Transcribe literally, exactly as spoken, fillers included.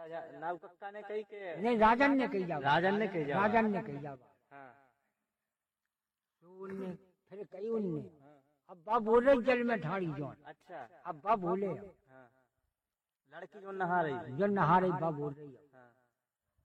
नाव कक्का ने कही के नहीं राजन ने कही जावा राजन ने कही जावा राजन ने कही जावा हाँ। तो उनने फिर कही उनने अब्बा बोले जल में ढाड़ी जोन अच्छा अब्बा बोले हाँ। लड़की जो नहा रही जो नहा रही बा बोल रही है